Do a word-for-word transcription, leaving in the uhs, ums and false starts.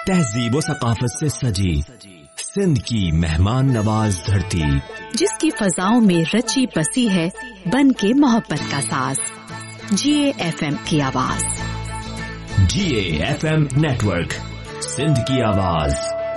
तहजीब व सकाफत से सजी सिंध की मेहमान नवाज धरती, जिसकी फजाओं में रची बसी है बन के मोहब्बत का साज। जिए एफ एम की आवाज। जिए एफ एम नेटवर्क, सिंध की आवाज।